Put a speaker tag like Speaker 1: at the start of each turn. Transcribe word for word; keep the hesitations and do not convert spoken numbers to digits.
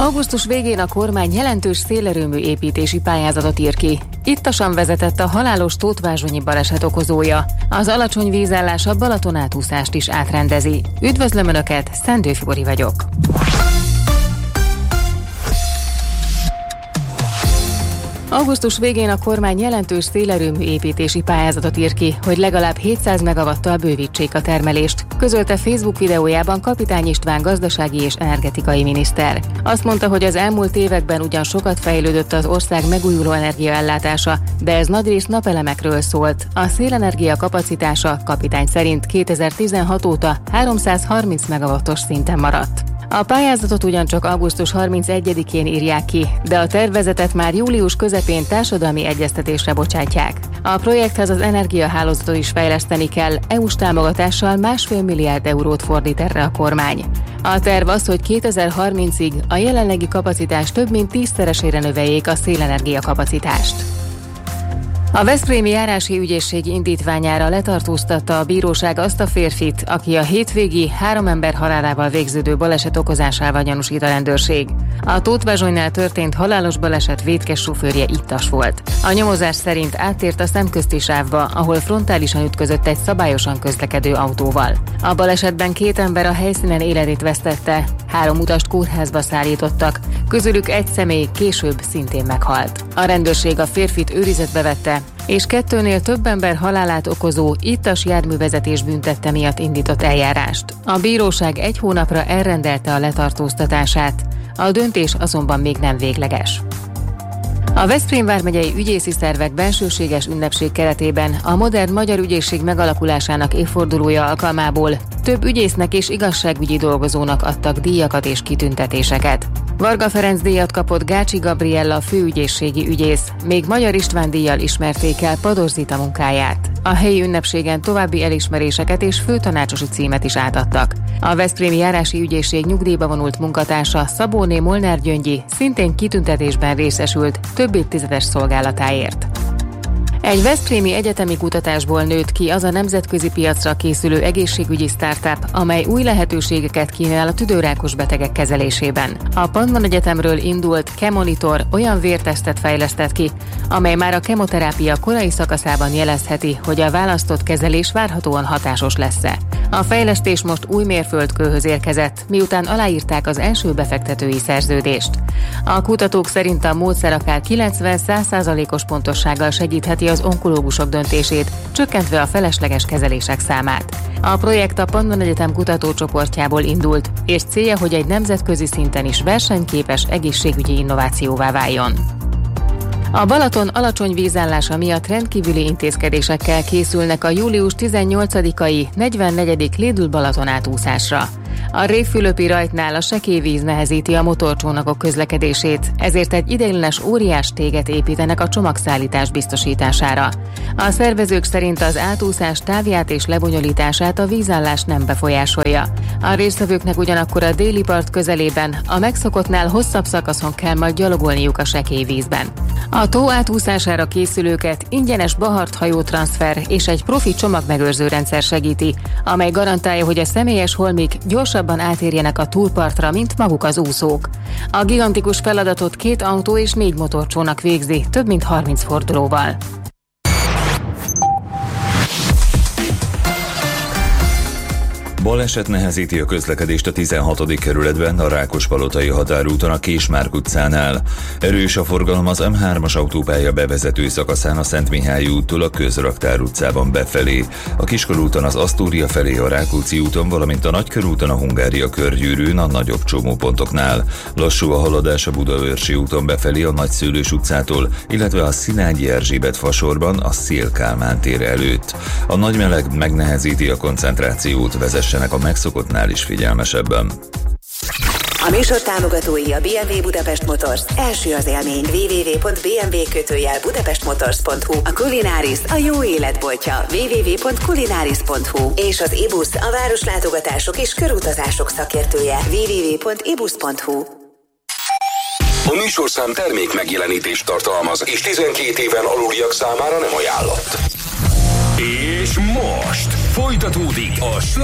Speaker 1: Augusztus végén a kormány jelentős szélerőmű építési pályázatot ír ki. Ittasan vezetett a halálos tótvázsonyi baleset okozója. Az alacsony vízállás a Balaton átúszást is átrendezi. Üdvözlöm Önöket, Szendő Fibori vagyok. Augusztus végén a kormány jelentős szélerőmű építési pályázatot ír ki, hogy legalább hétszáz megawattal bővítsék a termelést, közölte Facebook videójában Kapitány István gazdasági és energetikai miniszter. Azt mondta, hogy az elmúlt években ugyan sokat fejlődött az ország megújuló energiaellátása, de ez nagyrészt napelemekről szólt. A szélenergia kapacitása Kapitány szerint kétezer-tizenhat óta háromszázharminc megawattos szinten maradt. A pályázatot ugyancsak augusztus harmincegyedikén írják ki, de a tervezetet már július közepén társadalmi egyeztetésre bocsátják. A projekthez az energiahálózatot is fejleszteni kell, é u-s támogatással másfél milliárd eurót fordít erre a kormány. A terv az, hogy kétezer-harmincig a jelenlegi kapacitás több mint tízszeresére növeljék a szélenergia kapacitást. A veszprémi járási ügyészség indítványára letartóztatta a bíróság azt a férfit, aki a hétvégi három ember halálával végződő baleset okozásával gyanúsít a rendőrség. A Tótvázsonynál történt halálos baleset vétkes sofőrje ittas volt. A nyomozás szerint áttért a szemközti sávba, ahol frontálisan ütközött egy szabályosan közlekedő autóval. A balesetben két ember a helyszínen életét vesztette, három utast kórházba szállítottak, közülük egy személy később szintén meghalt. A rendőrség a férfit őrizetbe vette, és kettőnél több ember halálát okozó ittas járművezetés büntette miatt indított eljárást. A bíróság egy hónapra elrendelte a letartóztatását, a döntés azonban még nem végleges. A Veszprém vármegyei ügyészi szervek bensőséges ünnepség keretében a modern magyar ügyészség megalakulásának évfordulója alkalmából több ügyésznek és igazságügyi dolgozónak adtak díjakat és kitüntetéseket. Varga Ferenc díjat kapott Gácsi Gabriella főügyészségi ügyész, még Magyar István díjjal ismerték el Pados Zita munkáját. A helyi ünnepségen további elismeréseket és főtanácsosi címet is átadtak. A veszprémi járási ügyészség nyugdíjba vonult munkatársa Szabóné Molnár Gyöngyi szintén kitüntetésben részesült több évtizedes szolgálatáért. Egy veszprémi egyetemi kutatásból nőtt ki az a nemzetközi piacra készülő egészségügyi startup, amely új lehetőségeket kínál a tüdőrákos betegek kezelésében. A Pannon Egyetemről indult Chemonitor olyan vértesztet fejlesztett ki, amely már a kemoterápia korai szakaszában jelezheti, hogy a választott kezelés várhatóan hatásos lesz-e. A fejlesztés most új mérföldkőhöz érkezett, miután aláírták az első befektetői szerződést. A kutatók szerint a módszer akár kilencven-száz százalékos pontossággal segítheti az onkológusok döntését, csökkentve a felesleges kezelések számát. A projekt a Pannon Egyetem kutatócsoportjából indult, és célja, hogy egy nemzetközi szinten is versenyképes egészségügyi innovációvá váljon. A Balaton alacsony vízállása miatt rendkívüli intézkedésekkel készülnek a július tizennyolcadikai negyvennegyedik Lidl Balaton átúszásra. A Révfülöpi rajtnál a sekély víz nehezíti a motorcsónakok közlekedését, ezért egy ideiglenes óriás téget építenek a csomagszállítás biztosítására. A szervezők szerint az átúszás távját és lebonyolítását a vízállás nem befolyásolja. A résztvevőknek ugyanakkor a déli part közelében a megszokottnál hosszabb szakaszon kell majd gyalogolniuk a sekély vízben. A tó átúszására készülőket ingyenes Bahart hajótranszfer és egy profi csomagmegőrző rendszer segíti, amely garantálja, hogy a személyes holmik gyorsabban átérjenek a túlpartra, mint maguk az úszók. A gigantikus feladatot két autó és négy motorcsónak végzi, több mint harminc fordulóval.
Speaker 2: Baleset nehezíti a közlekedést a tizenhatodik kerületben, a Rákospalotai határúton a Késmárk utcánál. Erős a forgalom az em hármas autópálya bevezető szakaszán a Szentmihályi úttól a Közraktár utcában befelé, a Kiskorúton az Asztória felé a Rákóczi úton, valamint a Nagykörúton a Hungária körgyűrűn a nagyobb csomópontoknál. Lassú a haladás a Budaörsi úton befelé a Nagyszőlős utcától, illetve a Szilágyi Erzsébet fasorban a Széll Kálmán tér előtt. A nagy meleg megnehezíti a koncentrációt, vezess a megszokottnál is figyelmesebben.
Speaker 3: A műsor támogatói a bé em vé Budapest Motors. Első az élmény. double-u double-u double-u pont bé em vé kötőjel budapestmotors pont hu. A Kulináris a jó életboltja. double-u double-u double-u pont kulináris pont hu. És az ibusz a városlátogatások és körutazások szakértője. double-u double-u double-u pont ibusz pont hu.
Speaker 4: A műsorszám termék megjelenítést tartalmaz, és tizenkét éven aluliak számára nem ajánlott. És most folytatódik a